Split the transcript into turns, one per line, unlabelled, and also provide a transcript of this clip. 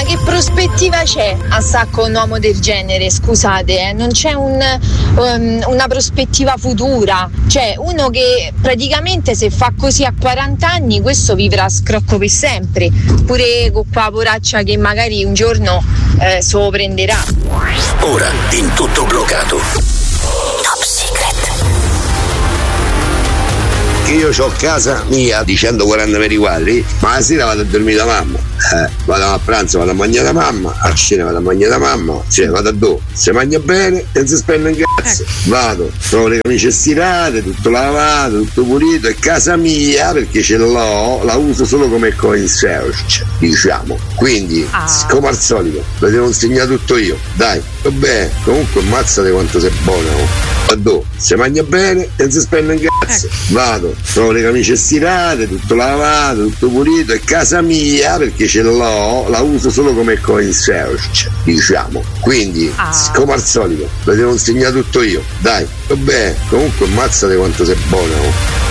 che prospettiva c'è a stare con un uomo del genere? Scusate, non c'è una prospettiva futura. Cioè, uno che praticamente se fa così a 40 anni, questo vivrà a scrocco per sempre. Pure con qua poraccia che magari un giorno se lo prenderà.
Ora in tutto bloccato. Top Secret.
Io ho casa mia di 140 metri quadri, ma la sera vado a dormire da mamma. Vado a pranzo, vado a mangiare da mamma, a cena vado a mangiare da mamma, cioè vado a dove? Si mangia bene e non si spende un cazzo. Vado, trovo le camicie stirate, tutto lavato, tutto pulito, è casa mia perché ce l'ho, la uso solo come coin search, diciamo. Quindi, come al solito, lo devo insegnare tutto io. Dai, vabbè, comunque ammazzate quanto sei buono. Vado, si mangia bene e non si spende un cazzo. Vado, trovo le camicie stirate, tutto lavato, tutto pulito, è casa mia perché ce l'ho, la uso solo come coin search, diciamo. Quindi, come al solito, lo devo insegnare tutto io. Dai, vabbè, comunque ammazzate quanto sei buono.